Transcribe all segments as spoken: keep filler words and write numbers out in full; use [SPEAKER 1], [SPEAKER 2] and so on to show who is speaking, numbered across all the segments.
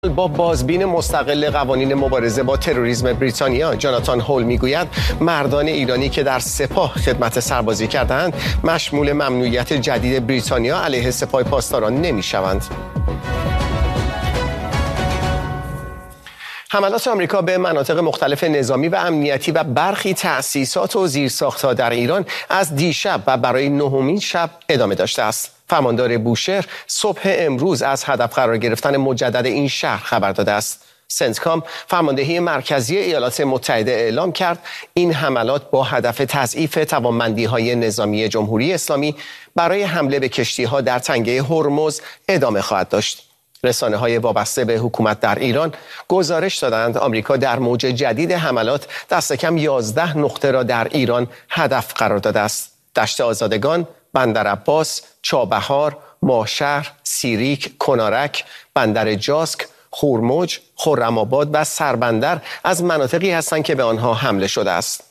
[SPEAKER 1] با بازبین مستقل قوانین مبارزه با تروریسم بریتانیا جاناتان هول میگوید مردان ایرانی که در سپاه خدمت سربازی کردند مشمول ممنوعیت جدید بریتانیا علیه سپاه پاسداران نمیشوند. حملات آمریکا به مناطق مختلف نظامی و امنیتی و برخی تأسیسات و زیرساخت‌ها در ایران از دیشب و برای نهمین شب ادامه داشته است. فرماندار بوشهر صبح امروز از هدف قرار گرفتن مجدد این شهر خبر داده است. سنتکام فرماندهی مرکزی ایالات متحده اعلام کرد این حملات با هدف تضعیف توانمندی‌های نظامی جمهوری اسلامی برای حمله به کشتی‌ها در تنگه هرمز ادامه خواهد داشت. رسانه‌های وابسته به حکومت در ایران گزارش دادند آمریکا در موج جدید حملات دست کم یازده نقطه را در ایران هدف قرار داده است. دشت آزادگان، بندر عباس، چابهار، ماهشهر، سیریک، کنارک، بندر جاسک، هرمز، خرم‌آباد و سربندر از مناطقی هستند که به آنها حمله شده است.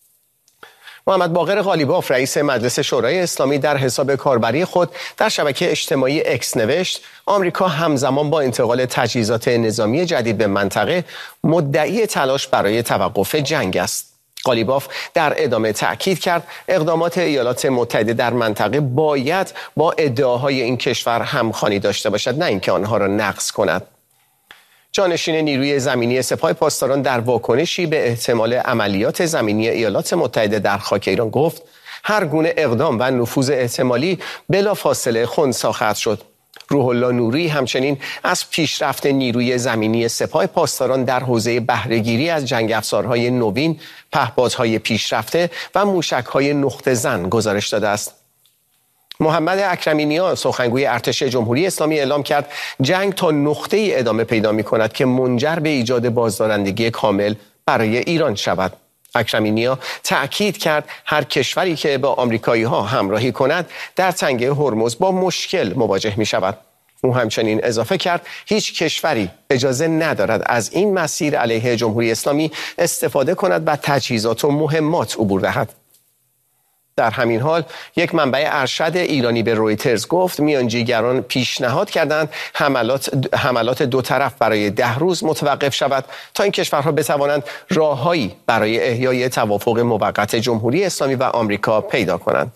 [SPEAKER 1] محمد باقر قالیباف رئیس مجلس شورای اسلامی در حساب کاربری خود در شبکه اجتماعی اکس نوشت آمریکا همزمان با انتقال تجهیزات نظامی جدید به منطقه مدعی تلاش برای توقف جنگ است. قالیباف در ادامه تأکید کرد اقدامات ایالات متحده در منطقه باید با ادعاهای این کشور همخوانی داشته باشد، نه اینکه آنها را نقض کند. جانشین نیروی زمینی سپاه پاسداران در واکنشی به احتمال عملیات زمینی ایالات متحده در خاک ایران گفت هر گونه اقدام و نفوذ احتمالی بلافاصله خنثی خواهد شد. روح الله نوری همچنین از پیشرفت نیروی زمینی سپاه پاسداران در حوزه بهره‌گیری از جنگ افزارهای نوین، پهپادهای پیشرفته و موشک‌های نقطه زن گزارش داده است. محمد اکرمی نیا سخنگوی ارتش جمهوری اسلامی اعلام کرد جنگ تا نقطه‌ای ادامه پیدا می‌کند که منجر به ایجاد بازدارندگی کامل برای ایران شود. اکرمی نیا تأکید کرد هر کشوری که با آمریکایی‌ها همراهی کند در تنگه هرمز با مشکل مواجه می‌شود. او همچنین اضافه کرد هیچ کشوری اجازه ندارد از این مسیر علیه جمهوری اسلامی استفاده کند و تجهیزات و مهمات عبور دهد. در همین حال یک منبع ارشد ایرانی به رویترز گفت میانجیگران پیشنهاد کردند حملات حملات دو طرف برای ده روز متوقف شود تا این کشورها بتوانند راههایی برای احیای توافق موقت جمهوری اسلامی و آمریکا پیدا کنند.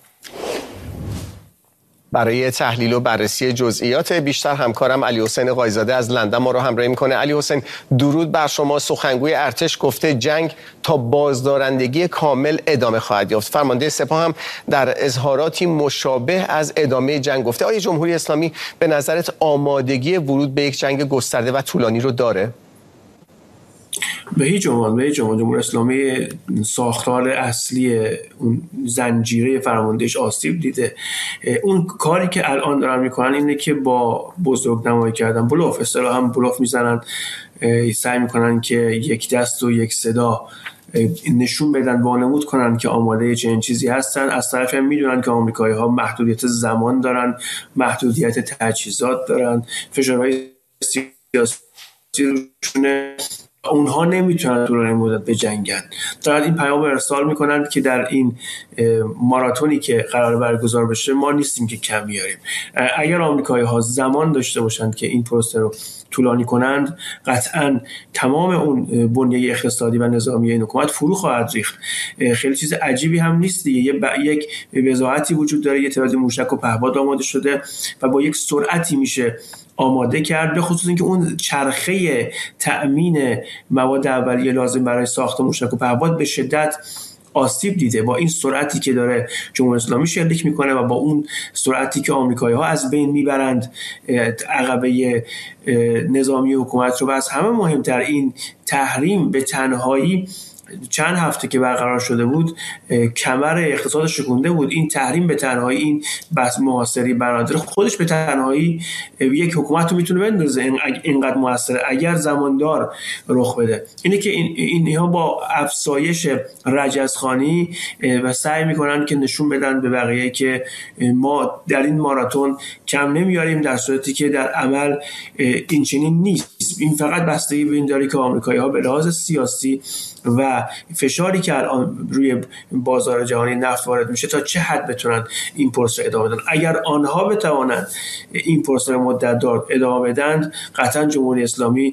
[SPEAKER 1] برای تحلیل و بررسی جزئیات بیشتر همکارم علی حسین قایزاده از لندن ما را همراهی می‌کنه. علی حسین، درود بر شما. سخنگوی ارتش گفته جنگ تا بازدارندگی کامل ادامه خواهد یافت. فرمانده سپاه هم در اظهاراتی مشابه از ادامه جنگ گفته. آیا جمهوری اسلامی به نظرت آمادگی ورود به یک جنگ گسترده و طولانی رو داره؟
[SPEAKER 2] به هیچ عنوان به هیچ عنوان جمهوری اسلامی ساختار اصلی اون زنجیره فرماندهش آسیب دیده. اون کاری که الان دارن میکنن اینه که با بزرگنمایی کردن بلوف، اصطلاحاً هم بلوف میزنن، سعی میکنن که یک دست و یک صدا نشون بدن، وانمود کنن که آماده چنین چیزی هستن. از طرف هم میدونن که آمریکایی ها محدودیت زمان دارن، محدودیت تجهیزات دارن، فشارهای سیاسی روشونه، اونها نمیتونن طولانی مدت بجنگن. دارن این پیام ارسال میکنن که در این ماراتونی که قرار برگزار بشه ما نیستیم که کم بیاریم. اگر آمریکایی ها زمان داشته باشند که این پروسه رو طولانی کنند، قطعاً تمام اون بنیه اقتصادی و نظامی این حکومت فرو خواهد ریخت. خیلی چیز عجیبی هم نیست دیگه. یه ب... یک وضاحتی وجود داره، یه تعداد موشک و پهپاد آماده شده و با یک سرعتی میشه آماده کرد، به خصوص اینکه اون چرخه تأمین مواد اولیه لازم برای ساخت موشک و پهپاد به شدت آسیب دیده. با این سرعتی که داره جمهوری اسلامی شلیک میکنه و با اون سرعتی که آمریکایی ها از بین میبرند عقبه نظامی حکومت رو، و از همه مهمتر این تحریم به تنهایی چند هفته که برقرار شده بود کمر اقتصاد شکونده بود. این تحریم به تنهایی، این بحث محاصره بنادر خودش به تنهایی یک حکومت رو میتونه بندازه اینقدر موثره اگر زماندار رخ بده. اینه که این اینها با افزایش رجزخوانی و سعی میکنن که نشون بدن به بقیه که ما در این ماراتون کم نمیاریم، در صورتی که در عمل این چنین نیست. این فقط بستگی به این داره که آمریکایی‌ها به لحاظ سیاسی و فشاری که الان روی بازار جهانی نفت وارد میشه تا چه حد بتونن این پروسه رو ادامه بدن. اگر آنها بتوانند این پروسه رو مدت دار ادامه بدن، قطعا جمهوری اسلامی